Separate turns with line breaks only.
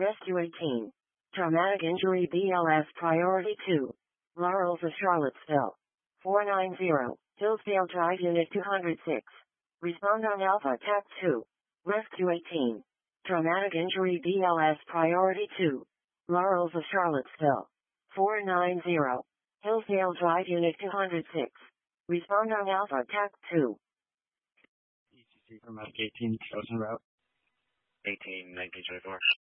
Rescue 18. Traumatic injury BLS priority 2. Laurels of Charlottesville. 490. Hillsdale Drive Unit 206. Respond on Alpha TAC 2. Rescue 18. Traumatic injury BLS priority 2. Laurels of Charlottesville. 490. Hillsdale Drive Unit 206. Respond on Alpha TAC 2.
ECC from 18, chosen route.
18, 1924.